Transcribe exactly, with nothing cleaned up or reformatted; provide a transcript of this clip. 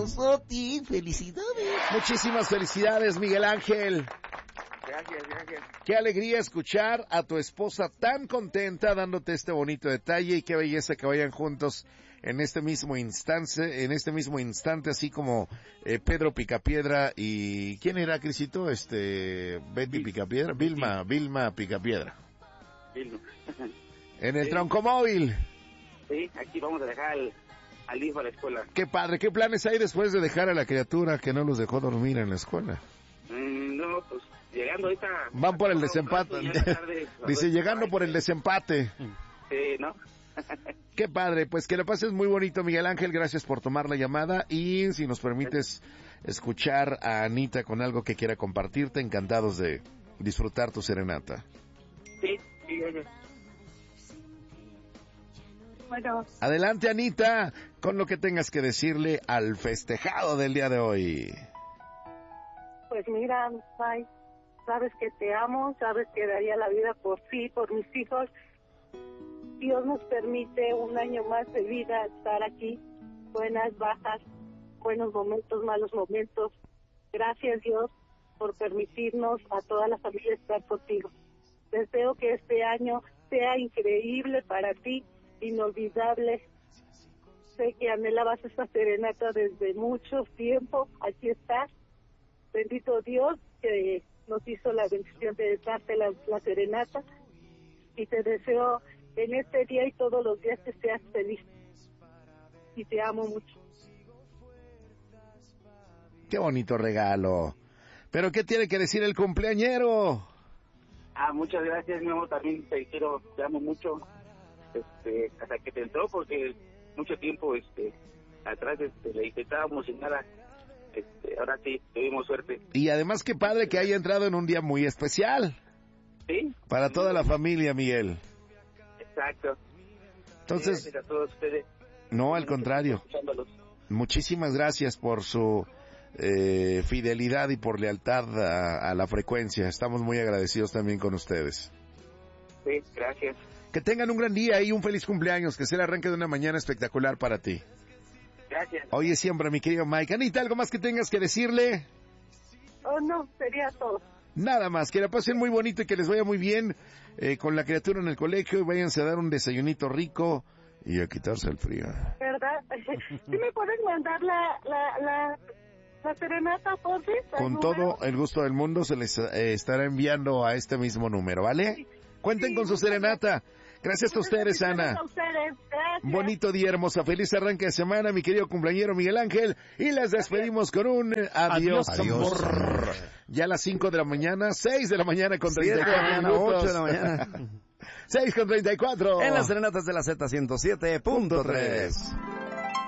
saludos a ti, felicidades. Muchísimas felicidades, Miguel Ángel. Gracias, gracias. Qué alegría escuchar a tu esposa tan contenta dándote este bonito detalle y qué belleza que vayan juntos en este mismo instante, en este mismo instante, así como eh, Pedro Picapiedra y ¿quién era, Crisito? Este Betty Picapiedra, Vilma, Vilma Picapiedra. Vilma. En el Sí. troncomóvil. Sí, aquí vamos a dejar al, al hijo a la escuela. Qué padre, ¿qué planes hay después de dejar a la criatura que no los dejó dormir en la escuela? Mm, no, pues llegando ahorita... Van por el desempate. Dice, llegando por el desempate. Sí, ¿no? Qué padre, pues que le pases muy bonito, Miguel Ángel, gracias por tomar la llamada y si nos permites escuchar a Anita con algo que quiera compartirte, encantados de disfrutar tu serenata. Sí, sí, gracias. Bueno, Adelante, Anita, con lo que tengas que decirle al festejado del día de hoy. pues mira, Mike, sabes que te amo, sabes que daría la vida por ti, por mis hijos. Dios nos permite un año más de vida estar aquí, buenas, bajas, buenos momentos, malos momentos. Gracias, Dios, por permitirnos a toda la familia estar contigo. Deseo que este año sea increíble para ti, inolvidable. Sé que anhelabas esta serenata desde mucho tiempo, aquí estás. Bendito Dios que nos hizo la bendición de darte la, la serenata, y te deseo en este día y todos los días que seas feliz. Y te amo mucho. Qué bonito regalo. ¿Pero qué tiene que decir el cumpleañero? Ah, muchas gracias, mi amor, también te quiero, te amo mucho, este, hasta que te entró, porque mucho tiempo, este, atrás, este, le intentábamos y nada, este, ahora sí, tuvimos suerte. Y además qué padre que haya entrado en un día muy especial. ¿Sí? Para toda la familia, Miguel. Exacto. Entonces, Gracias a todos ustedes. no, al contrario. Escuchándolos. Muchísimas gracias por su eh, fidelidad y por lealtad a, a la frecuencia. Estamos muy agradecidos también con ustedes. Sí, gracias. Que tengan un gran día y un feliz cumpleaños, que sea el arranque de una mañana espectacular para ti. Gracias. Hoy es siempre, mi querido Mike. Anita, ¿algo más que tengas que decirle? Oh, no, sería todo. Nada más, que la pasen muy bonito y que les vaya muy bien eh, con la criatura en el colegio y váyanse a dar un desayunito rico y a quitarse el frío. ¿Verdad? ¿Sí me puedes mandar la, la, la, la serenata, por favor? Con todo el gusto del mundo se les eh, estará enviando a este mismo número, ¿vale? Sí. Cuenten sí, con su serenata. Gracias a ustedes, Ana. A ustedes. Gracias. Bonito día, hermosa. Feliz arranque de semana, mi querido cumpleañero Miguel Ángel. Y les despedimos con un adiós, adiós amor. amor. Ya a las cinco de la mañana, seis de la mañana con treinta y cuatro minutos. ocho de la mañana. seis con treinta y cuatro. En las serenatas de la Z ciento siete punto tres.